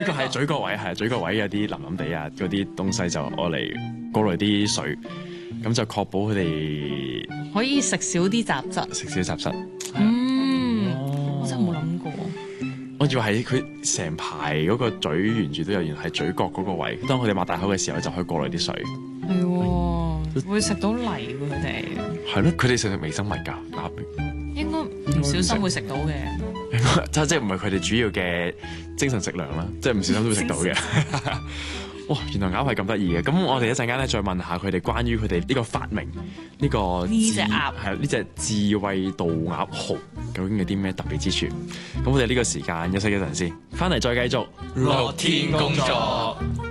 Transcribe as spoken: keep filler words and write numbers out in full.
呢個係嘴角位，係嘴角位有啲腍腍地啊，嗰啲東西就攞嚟過濾啲水，咁就確保佢哋可以食少啲雜質。 食少啲雜質。 嗯，我真係冇諗過。 我以為係佢成排嗰個嘴沿住都有，原來係嘴角嗰個位。當佢哋擘大口嘅時候，就可以過濾啲水。 係喎，會食到泥喎佢哋。 係咯，佢哋食食微生物㗎，鴨應該唔小心會食到嘅。 即即唔係佢哋主要嘅精神食糧啦，即係唔小心都會食到嘅。哇！原來鴨係咁得意嘅。咁我哋一陣間咧再問下佢哋關於佢哋呢個發明呢、呢個呢隻鴨係呢隻智慧渡鴨號究竟有啲咩特別之處？咁我哋呢個時間休息一陣先，翻嚟再繼續樂天工作。